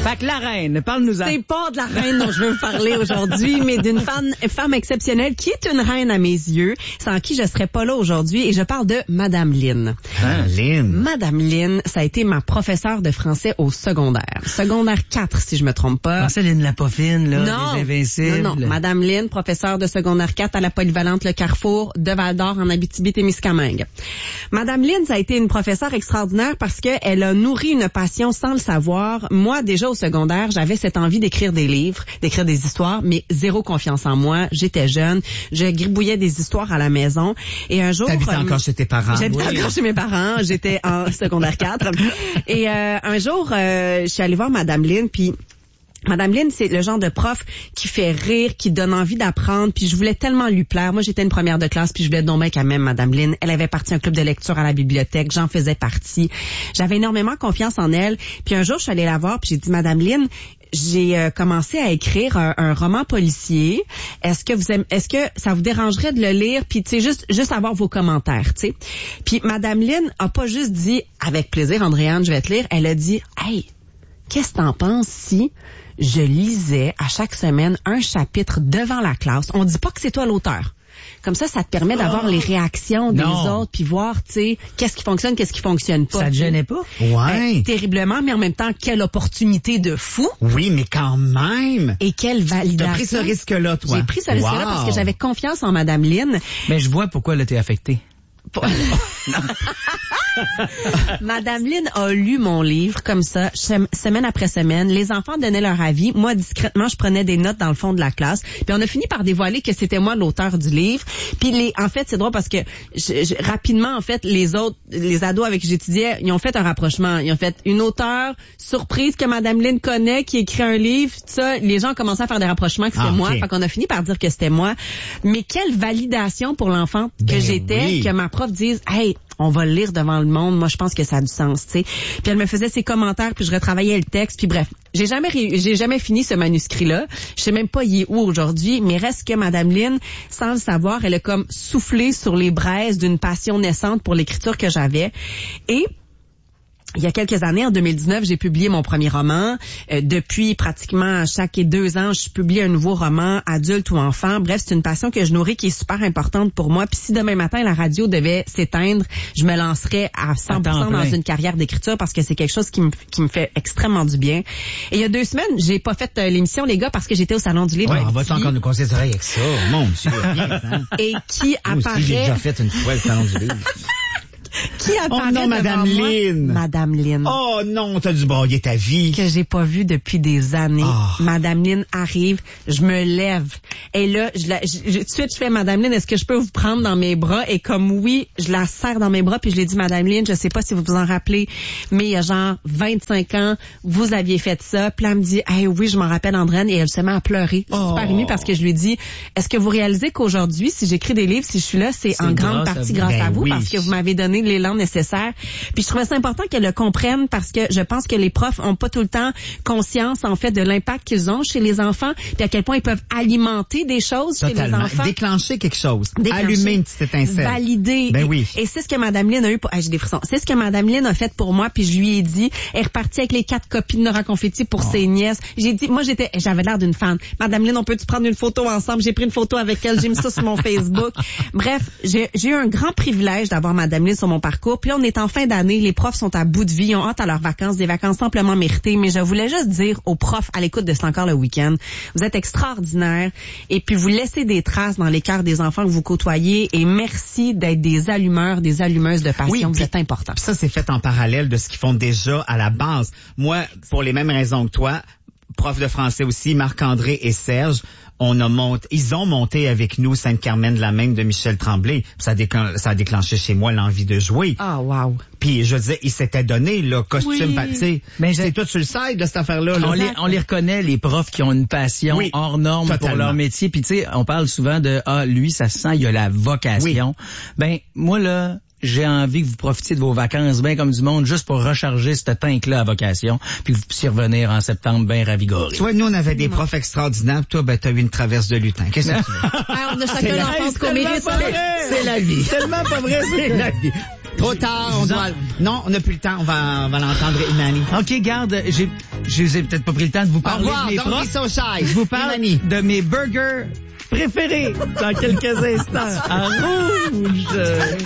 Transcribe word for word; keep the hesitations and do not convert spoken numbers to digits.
Fait que la reine, parle-nous-en. C'est pas de la reine dont je veux vous parler aujourd'hui, mais d'une femme, femme exceptionnelle qui est une reine à mes yeux, sans qui je serais pas là aujourd'hui, et je parle de Madame Lynn. Hein, Lynn. Madame Lynn, ça a été ma professeure de français au secondaire. Secondaire quatre, si je me trompe pas. Marceline la Poffine, là, non, des Invincibles. Non, non, Madame Lynn, professeure de secondaire quatre à la polyvalente Le Carrefour de Val-d'Or en Abitibi-Témiscamingue. Madame Lynn, ça a été une professeure extraordinaire parce qu'elle a nourri une passion sans le savoir. Moi, déjà au secondaire, j'avais cette envie d'écrire des livres, d'écrire des histoires, mais zéro confiance en moi. J'étais jeune, je gribouillais des histoires à la maison. Et un jour... T'habitais euh, encore chez tes parents. J'habitais oui. encore chez mes parents. J'étais en secondaire quatre. Et euh, un jour, euh, je suis allée voir Madame Lynn, puis... Madame Lynn, c'est le genre de prof qui fait rire, qui donne envie d'apprendre, puis je voulais tellement lui plaire. Moi, j'étais une première de classe, puis je voulais donc bien qu'elle m'aime, Madame Lynn. Elle avait parti à un club de lecture à la bibliothèque, j'en faisais partie. J'avais énormément confiance en elle. Puis un jour, je suis allée la voir, puis j'ai dit, Madame Lynn, j'ai euh, commencé à écrire un, un roman policier. Est-ce que vous aimez, est-ce que ça vous dérangerait de le lire, puis tu sais, juste juste avoir vos commentaires, tu sais. Puis Madame Lynn a pas juste dit, avec plaisir, Andréane, je vais te lire. Elle a dit, hey, qu'est-ce que t'en penses si je lisais à chaque semaine un chapitre devant la classe? On dit pas que c'est toi l'auteur. Comme ça, ça te permet d'avoir oh. les réactions des non. autres, puis voir, tu sais, qu'est-ce qui fonctionne, qu'est-ce qui fonctionne pas. Ça te gênait pas? Ouais. Euh, terriblement, mais en même temps, quelle opportunité de fou. Oui, mais quand même. Et quelle validation. T'as pris ce risque-là, toi. J'ai pris ce risque-là wow. parce que j'avais confiance en Madame Lynn. Mais je vois pourquoi elle a été affectée. Madame Lynn a lu mon livre comme ça, semaine après semaine. Les enfants donnaient leur avis. Moi, discrètement, je prenais des notes dans le fond de la classe. Puis on a fini par dévoiler que c'était moi l'auteur du livre. Puis les, en fait, c'est drôle parce que je, je, rapidement, en fait, les autres, les ados avec qui j'étudiais, ils ont fait un rapprochement. Ils ont fait une auteure surprise que Madame Lynn connaît, qui écrit un livre. Tout ça, les gens ont commencé à faire des rapprochements que c'était ah, moi. Okay. Fait qu'on a fini par dire que c'était moi. Mais quelle validation pour l'enfant que ben j'étais, oui. que ma prof dise, hey, on va le lire devant le monde. Moi, je pense que ça a du sens, tu sais. Puis elle me faisait ses commentaires, puis je retravaillais le texte, puis bref. J'ai jamais j'ai jamais fini ce manuscrit-là. Je sais même pas il est où aujourd'hui, mais reste que Madame Lynn, sans le savoir, elle a comme soufflé sur les braises d'une passion naissante pour l'écriture que j'avais. Et il y a quelques années, en deux mille dix-neuf, j'ai publié mon premier roman. Euh, depuis pratiquement chaque deux ans, je publie un nouveau roman, adulte ou enfant. Bref, c'est une passion que je nourris qui est super importante pour moi. Puis si demain matin, la radio devait s'éteindre, je me lancerais à cent pour cent dans une carrière d'écriture parce que c'est quelque chose qui me, qui me fait extrêmement du bien. Et il y a deux semaines, j'ai pas fait euh, l'émission, les gars, parce que j'étais au Salon du Livre. Ouais, on va encore nous considérer avec ça. Mon Dieu. Hein? Et qui Moi apparaît... aussi, j'ai déjà fait une fois le Salon du Livre. Qui apparaît oh non, Madame Lynn. Madame Lynn. Oh non, t'as dû broyer ta vie. Que j'ai pas vue depuis des années. Oh. Madame Lynn arrive, je me lève. Et là, je la, je, je, tout de suite, je fais, Madame Lynn, est-ce que je peux vous prendre dans mes bras? Et comme oui, je la serre dans mes bras, puis je lui dis, Madame Lynn, je sais pas si vous vous en rappelez, mais il y a genre vingt-cinq ans, vous aviez fait ça. Puis elle me dit, hey, oui, je m'en rappelle, Andréane, et elle se met à pleurer. Je suis oh. super émue parce que je lui dis, est-ce que vous réalisez qu'aujourd'hui, si j'écris des livres, si je suis là, c'est, c'est en grande partie grâce ben à vous, oui. parce que vous m'avez donné l'élan nécessaire. Puis je trouvais ça important qu'elle le comprenne parce que je pense que les profs ont pas tout le temps conscience, en fait, de l'impact qu'ils ont chez les enfants, puis à quel point ils peuvent alimenter des choses Totalement. Chez les enfants. Déclencher quelque chose. Déclencher, allumer une petite étincelle. Valider. Ben oui. Et, et c'est ce que Madame Lynn a eu pour, ah, j'ai des frissons. C'est ce que Madame Lynn a fait pour moi, puis je lui ai dit, elle est repartie avec les quatre copies de Nora Confetti pour oh. ses nièces. J'ai dit, moi j'étais, j'avais l'air d'une fan. Madame Lynn, on peut-tu prendre une photo ensemble? J'ai pris une photo avec elle, j'ai mis ça sur mon Facebook. Bref, j'ai, j'ai eu un grand privilège d'avoir Madame Lynn sur mon parcours. Puis là, on est en fin d'année, les profs sont à bout de vie, ils ont hâte à leurs vacances, des vacances amplement méritées, mais je voulais juste dire aux profs à l'écoute de C'est encore le week-end, vous êtes extraordinaires et puis vous laissez des traces dans les cœurs des enfants que vous côtoyez et merci d'être des allumeurs, des allumeuses de passion, oui, vous êtes importants. Ça, c'est fait en parallèle de ce qu'ils font déjà à la base. Moi, pour les mêmes raisons que toi, prof de français aussi, Marc-André et Serge, on a monté, ils ont monté avec nous Sainte-Carmen-de-la-Maine de Michel Tremblay. Ça a, déclen- ça a déclenché chez moi l'envie de jouer. Ah, oh, wow. Puis je disais, ils s'étaient donné le costume, oui. tu sais. Mais c'est toi sur le side de cette affaire-là. Là. On, les, on les reconnaît, les profs qui ont une passion oui, hors norme totalement. Pour leur métier. Puis tu sais, on parle souvent de ah lui, ça se sent, il a la vocation. Oui. Ben moi là. J'ai envie que vous profitiez de vos vacances bien comme du monde, juste pour recharger cette tank-là à vocation, puis que vous puissiez revenir en septembre bien ravigoré. Toi, nous, on avait des profs extraordinaires, toi, ben, t'as eu une traverse de lutin. Qu'est-ce que tu veux? Alors, on a chacun l'enfance qu'on mérite. C'est la vie. C'est tellement pas vrai, c'est la vie. Trop tard, on doit... Non, on n'a plus le temps, on va, on va l'entendre, Imani. OK, garde, j'ai, j'ai peut-être pas pris le temps de vous parler Au revoir, de mes don't profs. be so shy. Je vous parle Imani. de mes burgers préférés dans quelques instants. À rouge.